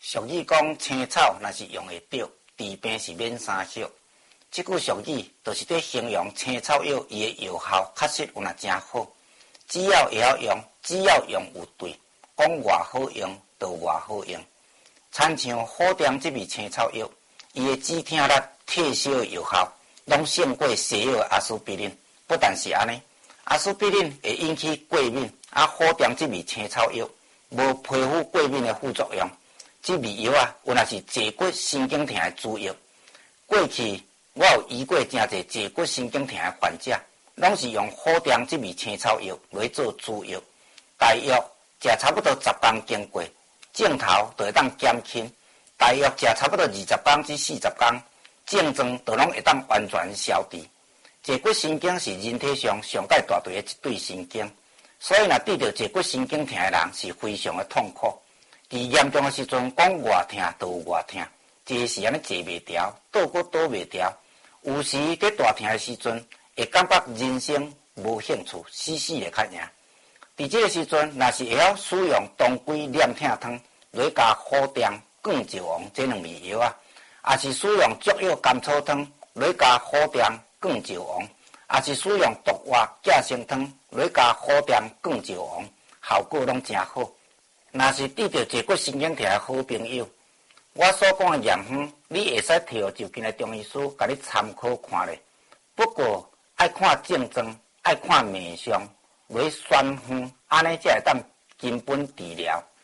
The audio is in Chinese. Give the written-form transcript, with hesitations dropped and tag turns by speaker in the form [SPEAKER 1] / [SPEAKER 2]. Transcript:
[SPEAKER 1] 俗语讲，青草若是用会着，治病是免三惜。这句俗语就是在形容青草药伊的药效确实有真好，只要会晓用，只要用有对，讲偌好用就偌好用。亲像好点这味青草药，伊的止痛力、退烧的药效，拢胜过西药的阿司匹林。不但是安尼，阿司匹林会引起过敏，好点这味青草药无皮肤过敏的副作用。这味药有若是坐骨神经痛的主药。过去我有医过真侪坐骨神经痛的患者，拢是用好点这味青草药来做主药。大约食差不多10磅经过，症头就会当减轻。大约食差不多20磅至40磅，症状就拢会当完全消除。坐骨神经是人体上上界大队的一对神经，所以若得到坐骨神经痛的人是非常的痛苦。伫严重的时阵，讲偌痛就有偌痛，坐是安尼坐袂调，倒骨倒袂调。有时伫大痛的时阵，会感觉人生无兴趣，死死的较赢。伫这个时阵，若是会晓使用当归念痛汤来加好点、降石王这两味药也是使用竹药甘草汤来加好点、降石王，也是使用毒蛙寄生汤来加好点、降石王，效果拢真好。若是得到坐骨神经痛的好朋友，我所讲的验方，你会使摕互就近的中医师甲你参考看咧。不过爱看症状，爱看面相，来选方，安尼才会当根本治疗。